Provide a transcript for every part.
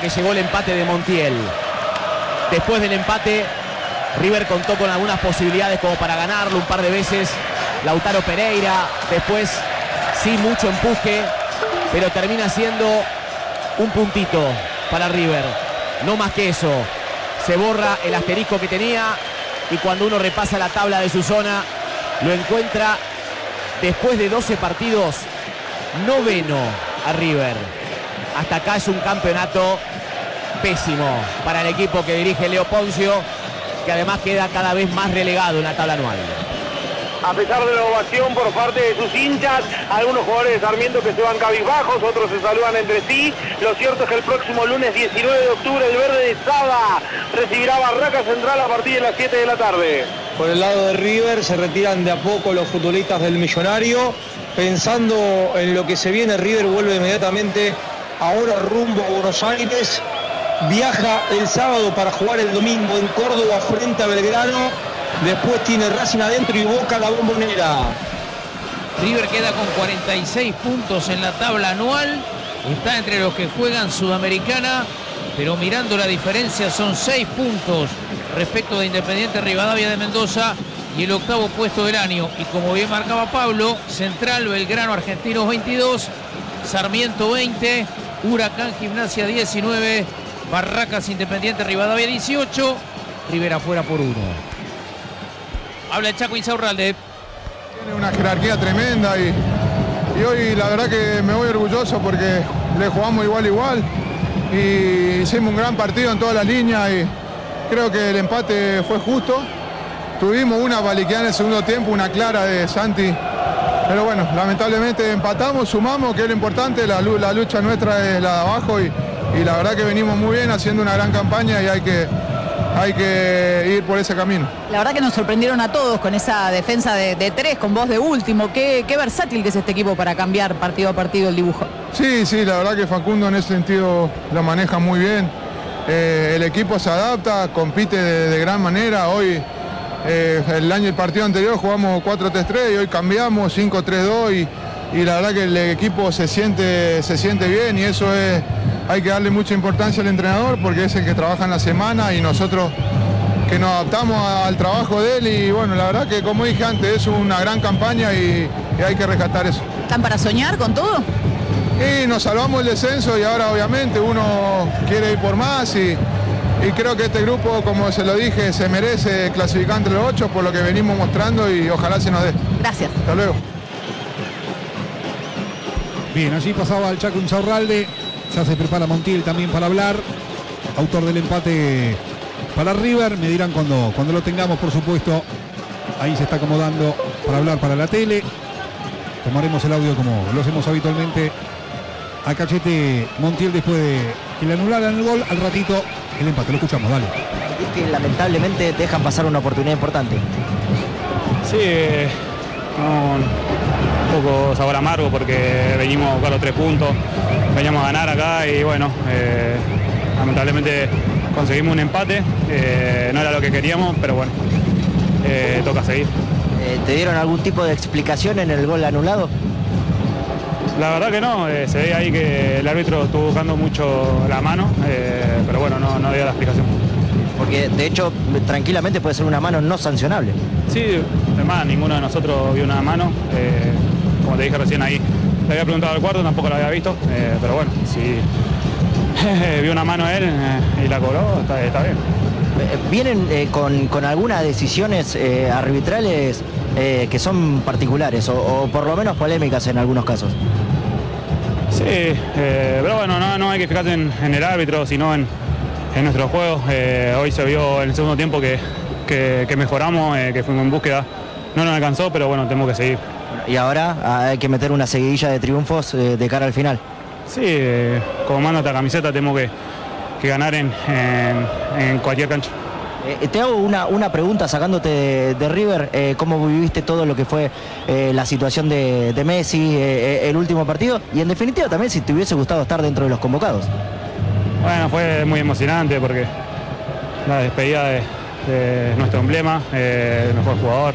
que llegó el empate de Montiel. Después del empate, River contó con algunas posibilidades como para ganarlo un par de veces. Lautaro Pereira, después sí mucho empuje, pero termina siendo un puntito para River. No más que eso. Se borra el asterisco que tenía y cuando uno repasa la tabla de su zona, lo encuentra después de 12 partidos, noveno a River. Hasta acá es un campeonato pésimo para el equipo que dirige Leo Poncio, que además queda cada vez más relegado en la tabla anual. A pesar de la ovación por parte de sus hinchas, algunos jugadores de Sarmiento que se van cabizbajos, otros se saludan entre sí. Lo cierto es que el próximo lunes 19 de octubre el verde de Sada recibirá Barraca Central a partir de las 7 de la tarde. Por el lado de River se retiran de a poco los futbolistas del Millonario. Pensando en lo que se viene, River vuelve inmediatamente ahora rumbo a Buenos Aires. Viaja el sábado para jugar el domingo en Córdoba frente a Belgrano. Después tiene Racing adentro y Boca la Bombonera. River queda con 46 puntos en la tabla anual. Está entre los que juegan Sudamericana, pero mirando la diferencia son 6 puntos respecto de Independiente Rivadavia de Mendoza y el octavo puesto del año. Y como bien marcaba Pablo, Central, Belgrano, Argentinos 22, Sarmiento 20, Huracán Gimnasia 19, Barracas Independiente Rivadavia 18, River afuera por 1. Habla el Chaco Insaurralde. Tiene una jerarquía tremenda y hoy la verdad que me voy orgulloso porque le jugamos igual y hicimos un gran partido en todas las líneas y creo que el empate fue justo. Tuvimos una baliqueada en el segundo tiempo, una clara de Santi, pero bueno, lamentablemente empatamos, sumamos, que es lo importante, la lucha nuestra es la de abajo y la verdad que venimos muy bien haciendo una gran campaña y hay que ir por ese camino. La verdad que nos sorprendieron a todos con esa defensa de tres, con vos de último. Qué versátil que es este equipo para cambiar partido a partido el dibujo. Sí, la verdad que Facundo en ese sentido lo maneja muy bien. El equipo se adapta, compite de gran manera. Hoy, el partido anterior jugamos 4-3-3 y hoy cambiamos 5-3-2 y la verdad que el equipo se siente bien y eso es... Hay que darle mucha importancia al entrenador porque es el que trabaja en la semana y nosotros que nos adaptamos al trabajo de él y bueno, la verdad que como dije antes es una gran campaña y hay que rescatar eso. ¿Están para soñar con todo? Y nos salvamos el descenso y ahora obviamente uno quiere ir por más y creo que este grupo, como se lo dije, se merece clasificar entre los 8 por lo que venimos mostrando y ojalá se nos dé. Gracias. Hasta luego. Bien, allí pasaba el Chaco Insaurralde. Ya se prepara Montiel también para hablar. Autor del empate para River. Me dirán cuando lo tengamos, por supuesto. Ahí se está acomodando para hablar para la tele. Tomaremos el audio como lo hacemos habitualmente. A cachete Montiel después de que le anularan el gol. Al ratito el empate. Lo escuchamos, dale. Es que lamentablemente dejan pasar una oportunidad importante. Sí, un poco sabor amargo porque venimos a buscar los 3 puntos, veníamos a ganar acá y bueno, lamentablemente conseguimos un empate, no era lo que queríamos, pero bueno, toca seguir. ¿Te dieron algún tipo de explicación en el gol anulado? La verdad que no, se ve ahí que el árbitro estuvo buscando mucho la mano, pero bueno, no dio la explicación. Porque de hecho tranquilamente puede ser una mano no sancionable. Sí, además ninguno de nosotros vio una mano, como te dije recién ahí, le había preguntado al cuarto, tampoco la había visto, pero bueno, si vio una mano él y la cobró, está bien. ¿Vienen con algunas decisiones arbitrales que son particulares o por lo menos polémicas en algunos casos? Sí, pero bueno, no hay que fijarse en el árbitro, sino en nuestro juego. Hoy se vio en el segundo tiempo que mejoramos, que fuimos en búsqueda. No nos alcanzó, pero bueno, tenemos que seguir. Y ahora hay que meter una seguidilla de triunfos de cara al final. Sí, como manda esta camiseta tenemos que ganar en cualquier cancha. Te hago una pregunta sacándote de River, ¿cómo viviste todo lo que fue la situación de Messi, el último partido? Y en definitiva también si te hubiese gustado estar dentro de los convocados. Bueno, fue muy emocionante porque la despedida de nuestro emblema, mejor jugador.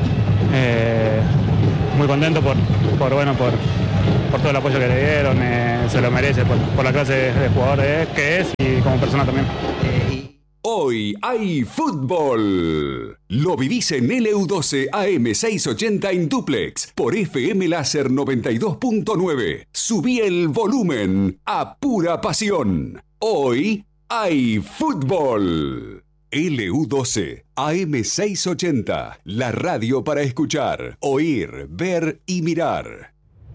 Muy contento por todo el apoyo que le dieron, se lo merece por la clase de jugador que es. personas también. Hoy hay fútbol. Lo vivís en LU12 AM680 en duplex por FM Láser 92.9. Subí el volumen a pura pasión. Hoy hay fútbol. LU12 AM680. La radio para escuchar, oír, ver y mirar.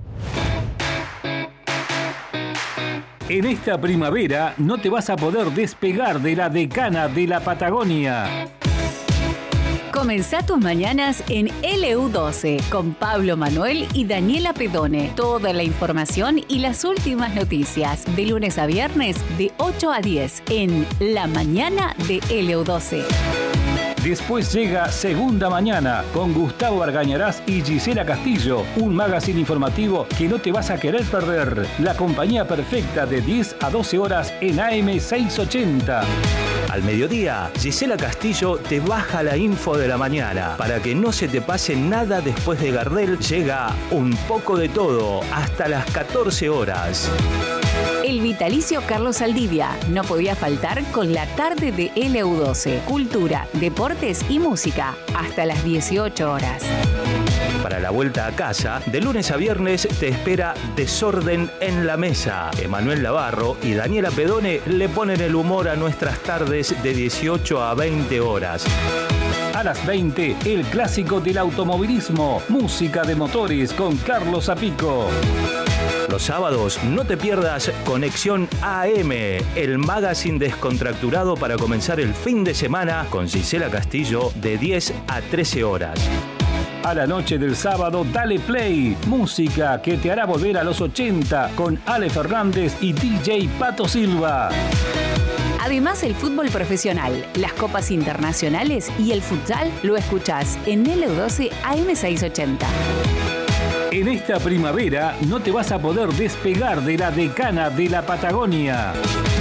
En esta primavera no te vas a poder despegar de la decana de la Patagonia. Comenzá tus mañanas en LU12 con Pablo Manuel y Daniela Pedone. Toda la información y las últimas noticias de lunes a viernes de 8 a 10 en La Mañana de LU12. Después llega Segunda Mañana con Gustavo Argañarás y Gisela Castillo, un magazine informativo que no te vas a querer perder. La compañía perfecta de 10 a 12 horas en AM680. Al mediodía, Gisela Castillo te baja la info de la mañana. Para que no se te pase nada después de Gardel, llega Un poco de todo hasta las 14 horas. El vitalicio Carlos Saldivia no podía faltar con la tarde de LU12. Cultura, deportes y música hasta las 18 horas. Para la vuelta a casa, de lunes a viernes te espera Desorden en la Mesa. Emanuel Navarro y Daniela Pedone le ponen el humor a nuestras tardes de 18 a 20 horas. A las 20, el clásico del automovilismo, música de motores con Carlos Zapico. Los sábados no te pierdas Conexión AM, el magazine descontracturado para comenzar el fin de semana con Gisela Castillo de 10 a 13 horas. A la noche del sábado, dale play, música que te hará volver a los 80 con Ale Fernández y DJ Pato Silva. Además, el fútbol profesional, las copas internacionales y el futsal lo escuchás en LU12 AM680. En esta primavera no te vas a poder despegar de la decana de la Patagonia.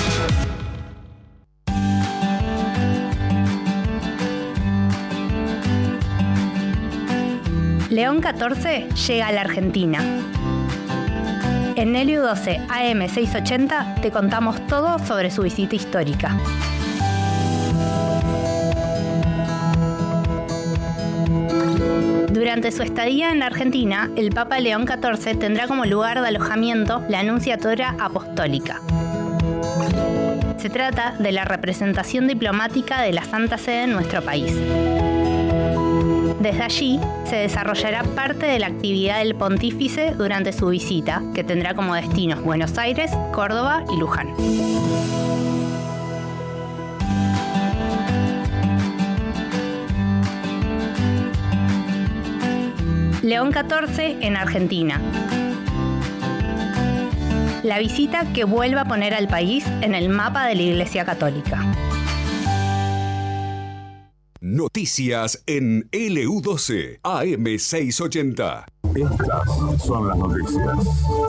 León 14 llega a la Argentina. En LU12 AM680 te contamos todo sobre su visita histórica. Durante su estadía en la Argentina, el Papa León XIV tendrá como lugar de alojamiento la Nunciatura Apostólica. Se trata de la representación diplomática de la Santa Sede en nuestro país. Desde allí se desarrollará parte de la actividad del pontífice durante su visita, que tendrá como destinos Buenos Aires, Córdoba y Luján. León XIV en Argentina. La visita que vuelve a poner al país en el mapa de la Iglesia Católica. Noticias en LU12 AM680. Estas son las noticias.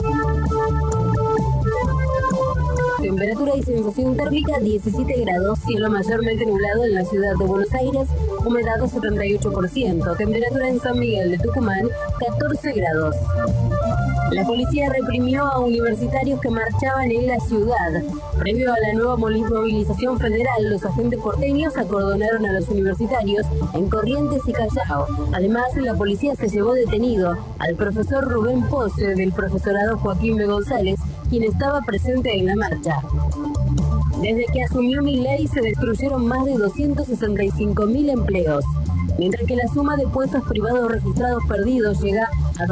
Temperatura y sensación térmica 17 grados, cielo mayormente nublado en la ciudad de Buenos Aires, humedad 78%, temperatura en San Miguel de Tucumán 14 grados. La policía reprimió a universitarios que marchaban en la ciudad. Previo a la nueva movilización federal, los agentes porteños acordonaron a los universitarios en Corrientes y Callao. Además, la policía se llevó detenido al profesor Rubén Pose del profesorado Joaquín B. González, quien estaba presente en la marcha. Desde que asumió Milei se destruyeron más de 265.000 empleos. Mientras que la suma de puestos privados registrados perdidos llega a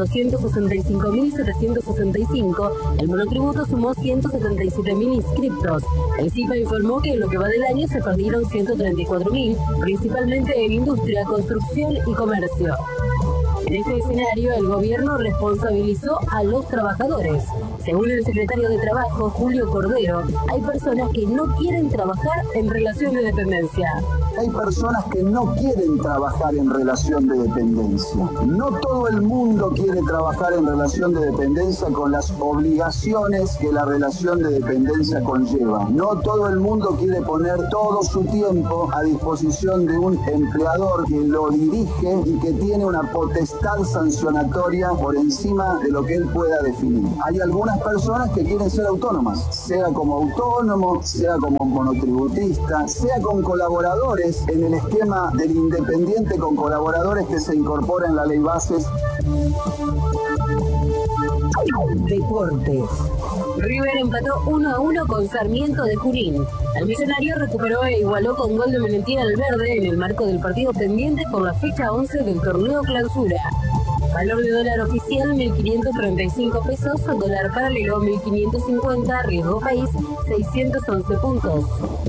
265.765, el monotributo sumó 177.000 inscriptos. El CIPA informó que en lo que va del año se perdieron 134.000, principalmente en industria, construcción y comercio. En este escenario, el gobierno responsabilizó a los trabajadores. Según el secretario de Trabajo, Julio Cordero, hay personas que no quieren trabajar en relación de dependencia. Hay personas que no quieren trabajar en relación de dependencia. No todo el mundo quiere trabajar en relación de dependencia con las obligaciones que la relación de dependencia conlleva. No todo el mundo quiere poner todo su tiempo a disposición de un empleador que lo dirige y que tiene una potestad potestad sancionatoria por encima de lo que él pueda definir. Hay algunas personas que quieren ser autónomas, sea como autónomo, sea como monotributista, sea con colaboradores en el esquema del independiente con colaboradores que se incorpora en la ley bases. Deportes. River empató 1-1 con Sarmiento de Junín. El Millonario recuperó e igualó con gol de Valentín Valverde en el marco del partido pendiente por la fecha 11 del torneo clausura. Valor de dólar oficial 1.535 pesos, dólar paralelo 1.550, riesgo país 611 puntos.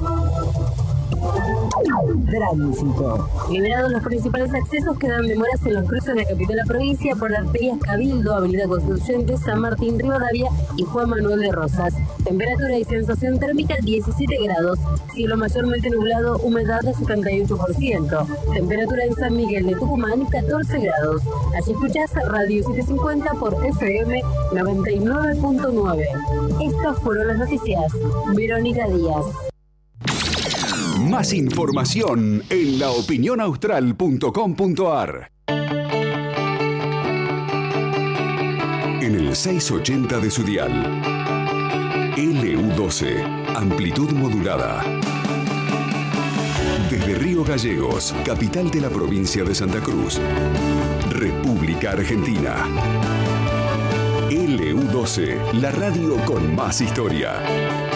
Tránsito. Liberados los principales accesos, quedan demoras en los cruces de la capital de la provincia por arterias Cabildo, Avenida Constituyentes, San Martín, Rivadavia y Juan Manuel de Rosas. Temperatura y sensación térmica 17 grados, cielo mayormente nublado, humedad de 78%. Temperatura en San Miguel de Tucumán 14 grados. Allí escuchás Radio 750 por FM 99.9. Estas fueron las noticias. Verónica Díaz. Más información en laopinionaustral.com.ar. En el 680 de su dial. LU12, amplitud modulada. Desde Río Gallegos, capital de la provincia de Santa Cruz. República Argentina. LU12, la radio con más historia.